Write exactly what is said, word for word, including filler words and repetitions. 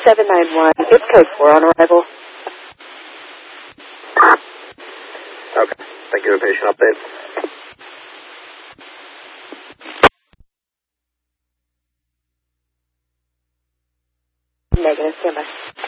seven nine one, it's code four on arrival. Okay, thank you for the patient update. Negative, stand by.